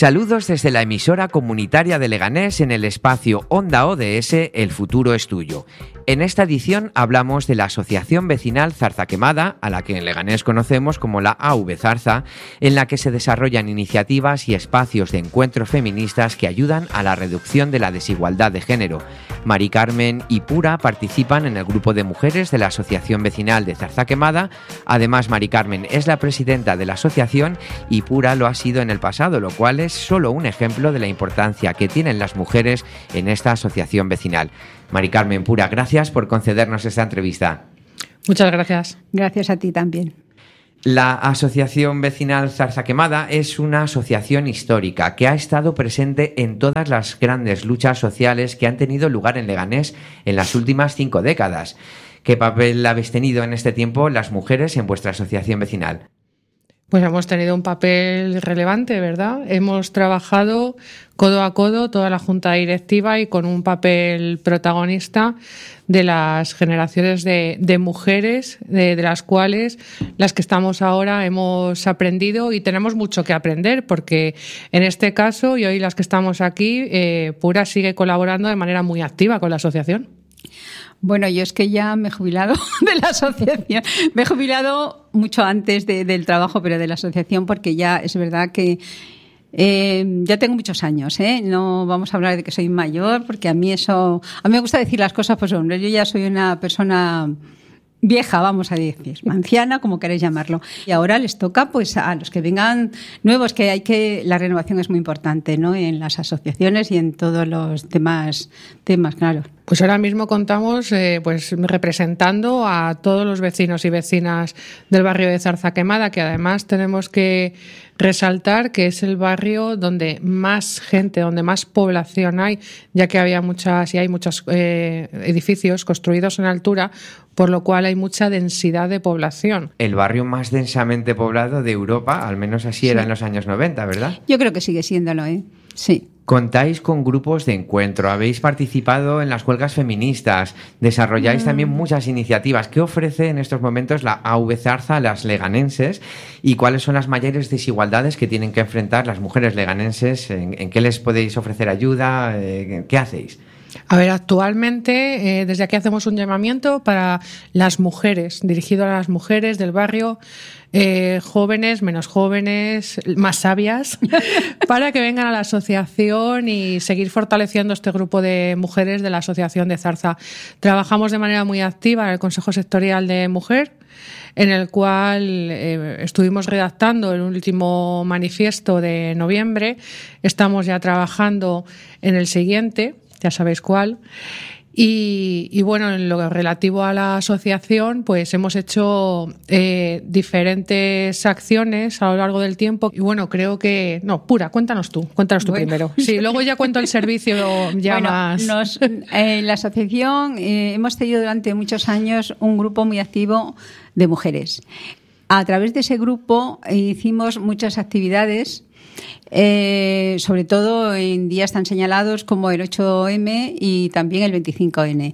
Saludos desde la emisora comunitaria de Leganés en el espacio Onda ODS, El futuro es tuyo. En esta edición hablamos de la Asociación Vecinal Zarza Quemada, a la que en Leganés conocemos como la AV Zarza, en la que se desarrollan iniciativas y espacios de encuentros feministas que ayudan a la reducción de la desigualdad de género. Mari Carmen y Pura participan en el grupo de mujeres de la Asociación Vecinal de Zarza Quemada. Además, Mari Carmen es la presidenta de la asociación y Pura lo ha sido en el pasado, lo cual es solo un ejemplo de la importancia que tienen las mujeres en esta asociación vecinal. Mari Carmen, Pura, gracias por concedernos esta entrevista. Muchas gracias. Gracias a ti también. La Asociación Vecinal Zarza Quemada es una asociación histórica que ha estado presente en todas las grandes luchas sociales que han tenido lugar en Leganés en las últimas 5 décadas. ¿Qué papel habéis tenido en este tiempo las mujeres en vuestra asociación vecinal? Pues hemos tenido un papel relevante, ¿verdad? Hemos trabajado codo a codo toda la junta directiva y con un papel protagonista de las generaciones de mujeres, de las cuales las que estamos ahora hemos aprendido y tenemos mucho que aprender, porque en este caso, y hoy las que estamos aquí, Pura sigue colaborando de manera muy activa con la asociación. Bueno, yo es que ya me he jubilado de la asociación. Me he jubilado mucho antes del trabajo, pero de la asociación, porque ya es verdad que ya tengo muchos años, ¿eh? No vamos a hablar de que soy mayor, porque a mí me gusta decir las cosas, pues hombre, yo ya soy una persona vieja, vamos a decir, anciana, como queréis llamarlo. Y ahora les toca pues a los que vengan nuevos, la renovación es muy importante, ¿no? En las asociaciones y en todos los temas, claro. Pues ahora mismo contamos pues representando a todos los vecinos y vecinas del barrio de Zarza Quemada, que además tenemos que resaltar que es el barrio donde más gente, donde más población hay, ya que hay muchos edificios construidos en altura, por lo cual hay mucha densidad de población. El barrio más densamente poblado de Europa, al menos así era en los años 90, ¿verdad? Yo creo que sigue siéndolo, ¿eh? Sí. Contáis con grupos de encuentro, habéis participado en las huelgas feministas, desarrolláis también muchas iniciativas. ¿Qué ofrece en estos momentos la AV Zarza a las leganenses y cuáles son las mayores desigualdades que tienen que enfrentar las mujeres leganenses? ¿En qué les podéis ofrecer ayuda? ¿Qué hacéis? A ver, actualmente desde aquí hacemos un llamamiento para las mujeres, dirigido a las mujeres del barrio, jóvenes, menos jóvenes, más sabias, para que vengan a la asociación y seguir fortaleciendo este grupo de mujeres de la Asociación de Zarza. Trabajamos de manera muy activa en el Consejo Sectorial de Mujer, en el cual estuvimos redactando el último manifiesto de noviembre. Estamos ya trabajando en el siguiente, ya sabéis cuál. Y bueno, en lo relativo a la asociación, pues hemos hecho diferentes acciones a lo largo del tiempo. Y bueno, creo que... No, Pura, cuéntanos tú primero. Sí, luego ya cuento el servicio ya bueno, más... En la asociación hemos tenido durante muchos años un grupo muy activo de mujeres. A través de ese grupo hicimos muchas actividades, sobre todo en días tan señalados como el 8M y también el 25N.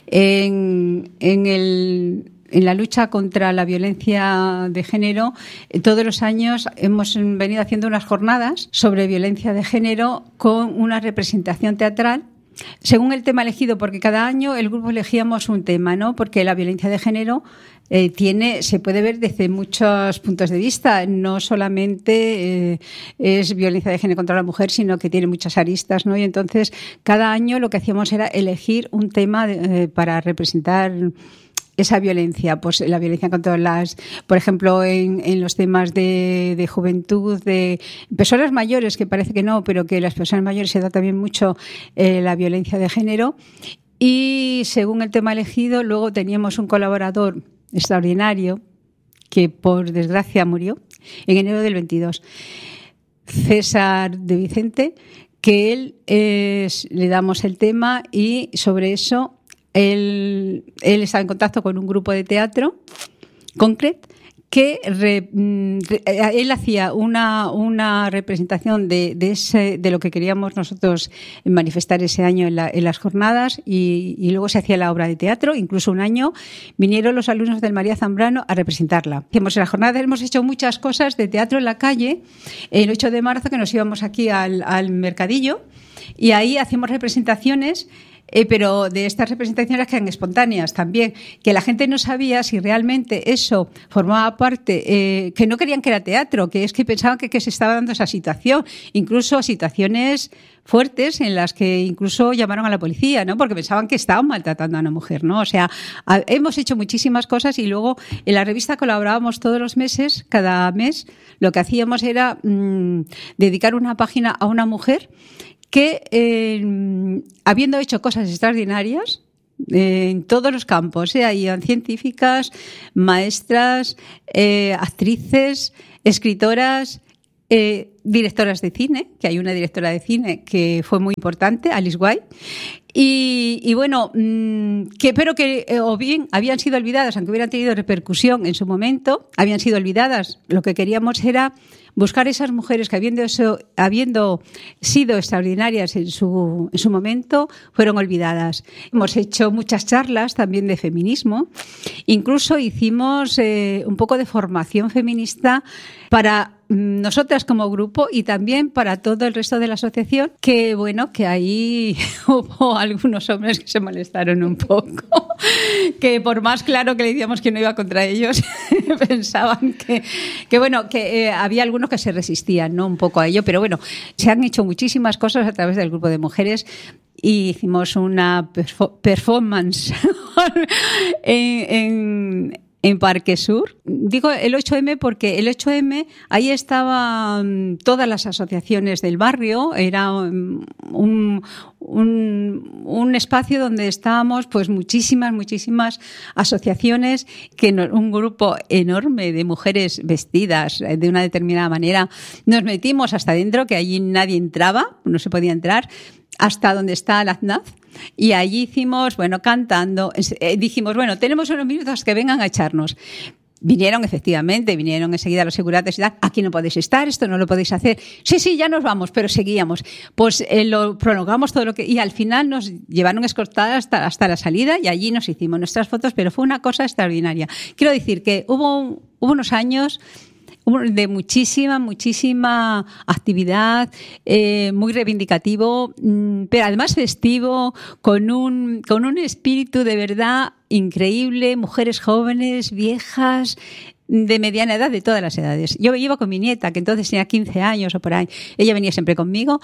En la lucha contra la violencia de género, todos los años hemos venido haciendo unas jornadas sobre violencia de género con una representación teatral según el tema elegido, porque cada año el grupo elegíamos un tema, ¿no? Porque la violencia de género se puede ver desde muchos puntos de vista. No solamente es violencia de género contra la mujer, sino que tiene muchas aristas, ¿no? Y entonces cada año lo que hacíamos era elegir un tema para representar esa violencia, pues la violencia contra por ejemplo, en los temas de juventud, de personas mayores, que parece que no, pero que las personas mayores se da también mucho la violencia de género. Y según el tema elegido, luego teníamos un colaborador extraordinario que por desgracia murió en enero del 22, César de Vicente, que él le damos el tema y sobre eso él estaba en contacto con un grupo de teatro, Concret, que él hacía una representación de lo que queríamos nosotros manifestar ese año en las jornadas y luego se hacía la obra de teatro. Incluso un año vinieron los alumnos del María Zambrano a representarla. En las jornadas hemos hecho muchas cosas de teatro en la calle. El 8 de marzo que nos íbamos aquí al mercadillo y ahí hacíamos representaciones. Pero de estas representaciones que eran espontáneas también, que la gente no sabía si realmente eso formaba parte, que no querían que era teatro, que es que pensaban que se estaba dando esa situación, incluso situaciones fuertes en las que incluso llamaron a la policía, ¿no? Porque pensaban que estaban maltratando a una mujer, ¿no? O sea, hemos hecho muchísimas cosas y luego en la revista colaborábamos todos los meses, cada mes, lo que hacíamos era dedicar una página a una mujer que, habiendo hecho cosas extraordinarias en todos los campos, ahí eran científicas, maestras, actrices, escritoras, directoras de cine, que hay una directora de cine que fue muy importante, Alice White, y bueno, pero que o bien habían sido olvidadas, aunque hubieran tenido repercusión en su momento, habían sido olvidadas. Lo que queríamos era buscar esas mujeres que habiendo sido extraordinarias en su momento, fueron olvidadas. Hemos hecho muchas charlas también de feminismo, incluso hicimos un poco de formación feminista para nosotras como grupo y también para todo el resto de la asociación, que bueno, que ahí hubo algunos hombres que se molestaron un poco, que por más claro que le decíamos que no iba contra ellos, pensaban que bueno, que había algunos que se resistían, ¿no? Un poco a ello, pero bueno, se han hecho muchísimas cosas a través del grupo de mujeres y hicimos una performance en Parque Sur. Digo el 8M porque el 8M, ahí estaban todas las asociaciones del barrio, era un espacio donde estábamos pues muchísimas asociaciones, un grupo enorme de mujeres vestidas de una determinada manera. Nos metimos hasta dentro, que allí nadie entraba, no se podía entrar, hasta donde está la AZNAZ. Y allí hicimos, bueno, cantando, dijimos, bueno, tenemos unos minutos que vengan a echarnos. Vinieron enseguida los seguratas y tal, aquí no podéis estar, esto no lo podéis hacer. Sí, ya nos vamos, pero seguíamos. Pues lo prolongamos todo lo que... Y al final nos llevaron escoltadas hasta la salida y allí nos hicimos nuestras fotos, pero fue una cosa extraordinaria. Quiero decir que hubo unos años de muchísima actividad, muy reivindicativo, pero además festivo, con un espíritu de verdad increíble, mujeres jóvenes, viejas, de mediana edad, de todas las edades. Yo iba con mi nieta, que entonces tenía 15 años o por ahí. Ella venía siempre conmigo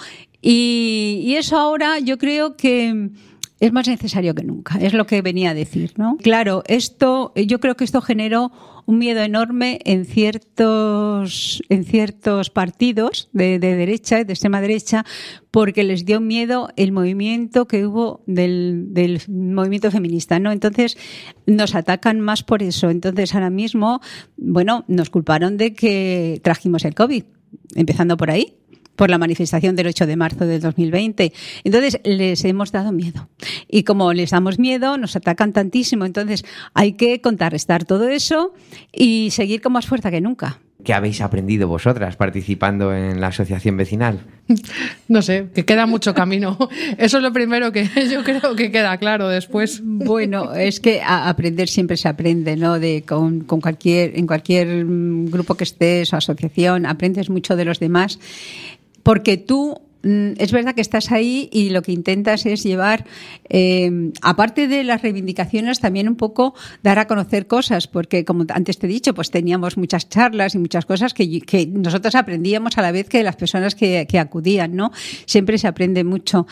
y eso ahora yo creo que es más necesario que nunca, es lo que venía a decir, ¿no? Claro, yo creo que esto generó un miedo enorme en ciertos partidos de derecha, de extrema derecha, porque les dio miedo el movimiento que hubo del movimiento feminista, ¿no? Entonces nos atacan más por eso. Entonces ahora mismo, bueno, nos culparon de que trajimos el COVID, empezando por ahí, por la manifestación del 8 de marzo del 2020. Entonces, les hemos dado miedo. Y como les damos miedo, nos atacan tantísimo. Entonces, hay que contrarrestar todo eso y seguir con más fuerza que nunca. ¿Qué habéis aprendido vosotras participando en la asociación vecinal? No sé, que queda mucho camino. Eso es lo primero que yo creo que queda claro después. Bueno, es que aprender siempre se aprende, ¿no? En cualquier grupo que estés o asociación, aprendes mucho de los demás. Porque tú, es verdad que estás ahí y lo que intentas es llevar, aparte de las reivindicaciones, también un poco dar a conocer cosas, porque como antes te he dicho, pues teníamos muchas charlas y muchas cosas que nosotros aprendíamos a la vez que las personas que acudían, ¿no? Siempre se aprende mucho.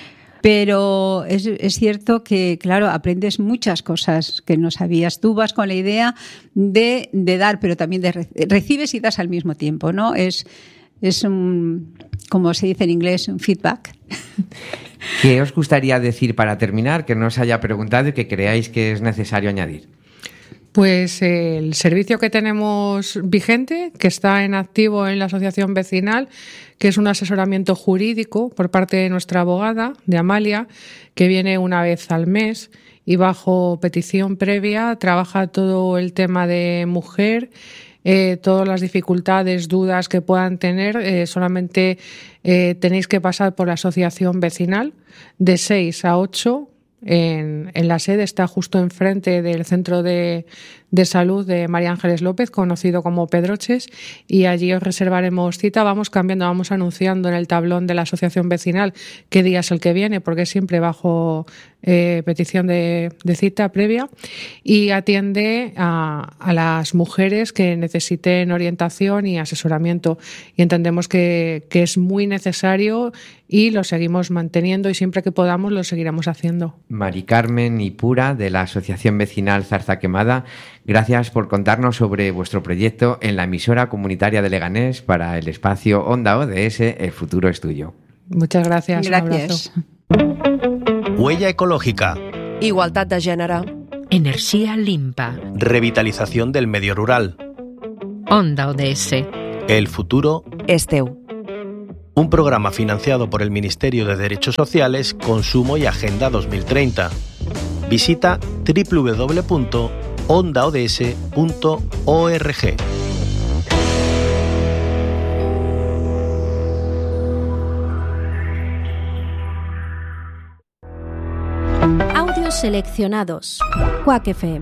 Pero es cierto que, claro, aprendes muchas cosas que no sabías. Tú vas con la idea de dar, pero también recibes y das al mismo tiempo, ¿no? Es como se dice en inglés, un feedback. ¿Qué os gustaría decir para terminar, que no os haya preguntado y que creáis que es necesario añadir? Pues el servicio que tenemos vigente, que está en activo en la asociación vecinal, que es un asesoramiento jurídico por parte de nuestra abogada, de Amalia, que viene una vez al mes y bajo petición previa trabaja todo el tema de mujer todas las dificultades, dudas que puedan tener, solamente tenéis que pasar por la asociación vecinal de 6 a 8. En la sede, está justo enfrente del centro de salud de María Ángeles López, conocido como Pedroches, y allí os reservaremos cita. Vamos cambiando, vamos anunciando en el tablón de la asociación vecinal qué día es el que viene, porque es siempre bajo petición de cita previa, y atiende a las mujeres que necesiten orientación y asesoramiento, y entendemos que es muy necesario y lo seguimos manteniendo, y siempre que podamos lo seguiremos haciendo. Mari Carmen y Pura, de la Asociación Vecinal Zarza Quemada, gracias por contarnos sobre vuestro proyecto en la emisora comunitaria de Leganés para el espacio Onda ODS, El futuro es tuyo. Muchas gracias. Gracias. Un abrazo. Huella ecológica. Igualtat de gènere. Energía limpa. Revitalización del medio rural. Onda ODS. El futuro És teu. Un programa financiado por el Ministerio de Derechos Sociales, Consumo y Agenda 2030. Visita www.ondaods.org. Audios seleccionados. Quack FM.